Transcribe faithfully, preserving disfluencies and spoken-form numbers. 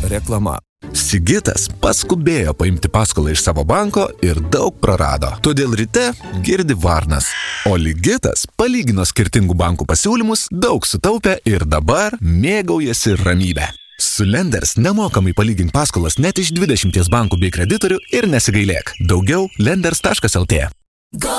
Reklama. Sigitas paskubėjo paimti paskolą iš savo banko ir daug prarado. Todėl ryte girdi varnas. O Ligitas palygino skirtingų bankų pasiūlymus, daug sutaupė ir dabar mėgaujasi ramybę. Su Lenders nemokamai palygink paskolas net iš dvidešimties bankų bei kreditorių ir nesigailėk. Daugiau lenders taškas lt.